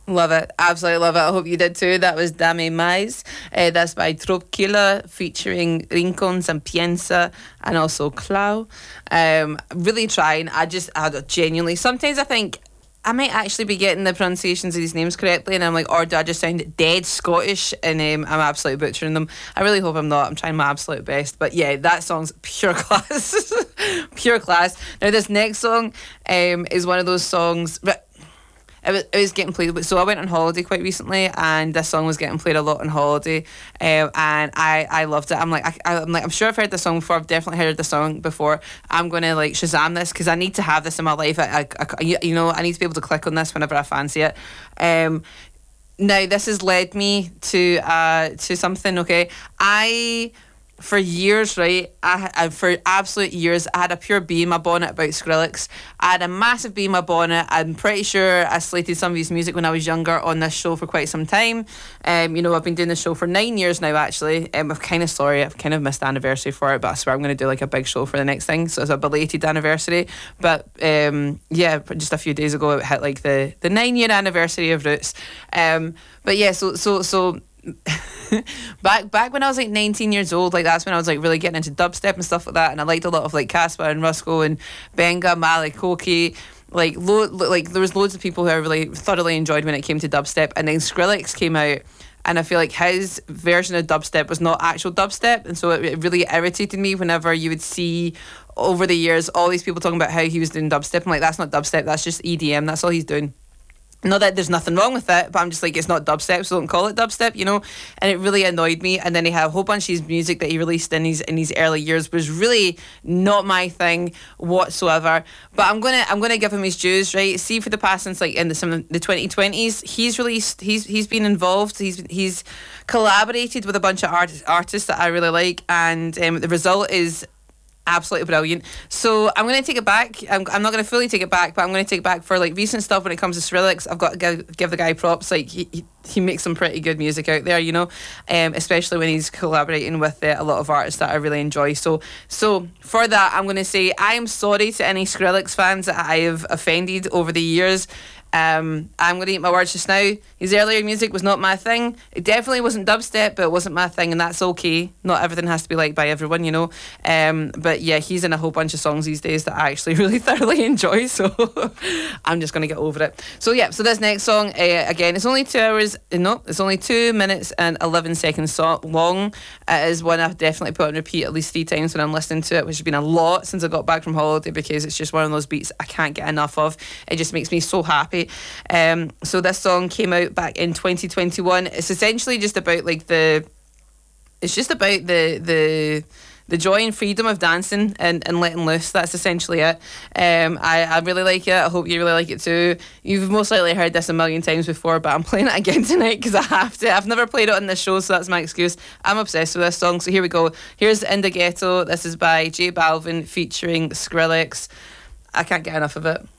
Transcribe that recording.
Love it. Absolutely love it. I hope you did too. That was Dame Mais. That's by Tropkila featuring Rincons and Piensa and also Clau. Really trying. I genuinely, sometimes I think I might actually be getting the pronunciations of these names correctly, and I'm like, or do I just sound dead Scottish and I'm absolutely butchering them? I really hope I'm not. I'm trying my absolute best. But yeah, that song's pure class. Pure class. Now, this next song is one of those songs. It was getting played. So I went on holiday quite recently, and this song was getting played a lot on holiday, and I loved it. I'm sure I've heard this song before. I've definitely heard this song before. I'm gonna like Shazam this because I need to have this in my life. I need to be able to click on this whenever I fancy it. Now this has led me to something. Okay, for years, right? For absolute years, I had a pure bee in my bonnet about Skrillex. I had a massive bee in my bonnet. I'm pretty sure I slated some of his music when I was younger on this show for quite some time. I've been doing this show for 9 years now, actually. I'm kind of sorry. I've kind of missed the anniversary for it, but I swear I'm going to do like a big show for the next thing. So it's a belated anniversary. But just a few days ago, it hit like the 9-year anniversary of Roots. But yeah, so back when I was like 19 years old, like that's when I was like really getting into dubstep and stuff like that, and I liked a lot of like Casper and Rusko and Benga, Malik, Koki, like there was loads of people who I really thoroughly enjoyed when it came to dubstep, and then Skrillex came out, and I feel like his version of dubstep was not actual dubstep, and so it really irritated me whenever you would see over the years all these people talking about how he was doing dubstep. I'm like, that's not dubstep, that's just EDM, that's all he's doing. Not that there's nothing wrong with it, but I'm just like, it's not dubstep, so don't call it dubstep, and it really annoyed me. And then he had a whole bunch of his music that he released in his early years was really not my thing whatsoever. But I'm gonna give him his dues, right? See, for the past, since like in the 2020s, he's been involved, he's collaborated with a bunch of artists that I really like, and the result is absolutely brilliant. So I'm going to take it back. I'm not going to fully take it back, but I'm going to take it back for like recent stuff when it comes to Skrillex. I've got to give the guy props. Like he makes some pretty good music out there, especially when he's collaborating with a lot of artists that I really enjoy. So for that, I'm going to say I am sorry to any Skrillex fans that I have offended over the years. I'm going to eat my words just now. His earlier music was not my thing. It definitely wasn't dubstep, but it wasn't my thing, and that's okay. Not everything has to be liked by everyone, But yeah, he's in a whole bunch of songs these days that I actually really thoroughly enjoy, so I'm just going to get over it. So yeah, so this next song, again, it's only 2 minutes and 11 seconds long. It is one I've definitely put on repeat at least 3 times when I'm listening to it, which has been a lot since I got back from holiday, because it's just one of those beats I can't get enough of. It just makes me so happy. So this song came out back in 2021. It's essentially just about like the joy and freedom of dancing and letting loose. That's essentially it. I really like it. I hope you really like it too. You've most likely heard this a million times before, but I'm playing it again tonight because I have to. I've never played it on this show, so that's my excuse. I'm obsessed with this song, so here we go. Here's In the Ghetto. This is by J Balvin featuring Skrillex. I can't get enough of it.